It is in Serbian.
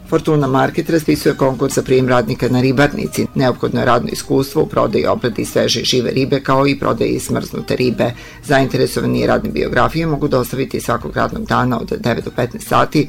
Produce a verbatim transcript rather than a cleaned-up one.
Fortuna Market raspisuje konkurs za prijem radnika na ribarnici. Neophodno je radno iskustvo u prodaji, obradi sveže i žive ribe, kao i prodaji smrznute ribe. Zainteresovani radne biografije mogu dostaviti svakog radnog dana od devet do petnaest sati